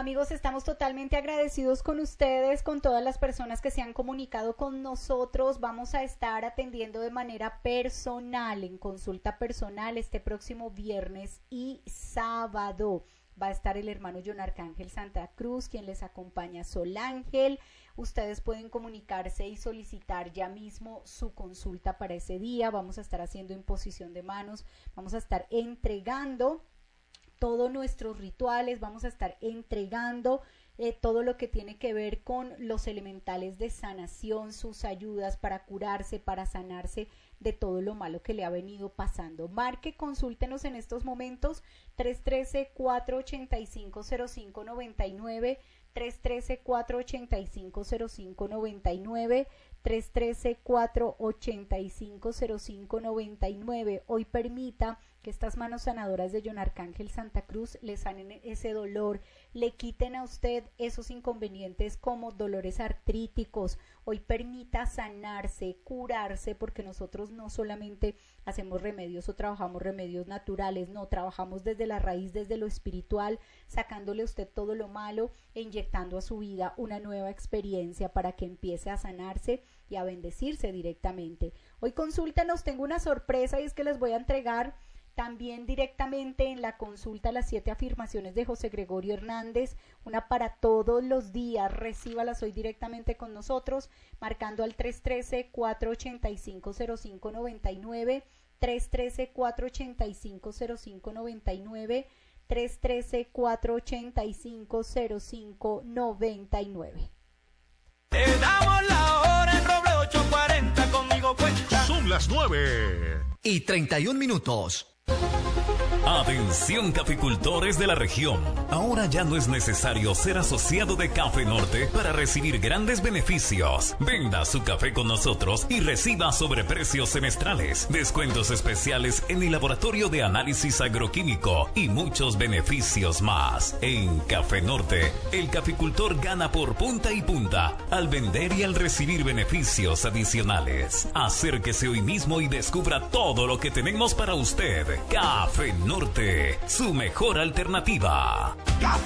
Amigos, estamos totalmente agradecidos con ustedes, con todas las personas que se han comunicado con nosotros. Vamos a estar atendiendo de manera personal, en consulta personal, este próximo viernes y sábado. Va a estar el hermano John Arcángel Santa Cruz, quien les acompaña, Sol Ángel. Ustedes pueden comunicarse y solicitar ya mismo su consulta para ese día. Vamos a estar haciendo imposición de manos, vamos a estar entregando todos nuestros rituales, vamos a estar entregando todo lo que tiene que ver con los elementales de sanación, sus ayudas para curarse, para sanarse de todo lo malo que le ha venido pasando. Marque, consúltenos en estos momentos, 313-485-0599, 313-485-0599, 313-485-0599. Hoy permita que estas manos sanadoras de John Arcángel Santa Cruz le sanen ese dolor, le quiten a usted esos inconvenientes como dolores artríticos. Hoy permita sanarse, curarse, porque nosotros no solamente hacemos remedios o trabajamos remedios naturales, no, trabajamos desde la raíz, desde lo espiritual, sacándole a usted todo lo malo e inyectando a su vida una nueva experiencia para que empiece a sanarse y a bendecirse directamente. Hoy consúltenos, tengo una sorpresa y es que les voy a entregar también directamente en la consulta las 7 afirmaciones de José Gregorio Hernández, una para todos los días. Recíbalas hoy directamente con nosotros, marcando al 313-485-0599, 313-485-0599, 313-485-0599. Te damos la hora en Roble 840, conmigo cuenta. Son las 9:31. Atención, caficultores de la región. Ahora ya no es necesario ser asociado de Café Norte para recibir grandes beneficios. Venda su café con nosotros y reciba sobreprecios semestrales, descuentos especiales en el laboratorio de análisis agroquímico y muchos beneficios más. En Café Norte, el caficultor gana por punta y punta al vender y al recibir beneficios adicionales. Acérquese hoy mismo y descubra todo lo que tenemos para usted. Café Norte, su mejor alternativa.